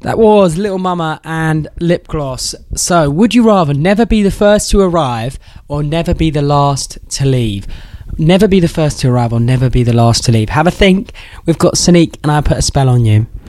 That was Little Mama and Lip Gloss. So, would you rather never be the first to arrive or never be the last to leave? Never be the first to arrive or never be the last to leave. Have a think. We've got Sonique and I Put a Spell on You.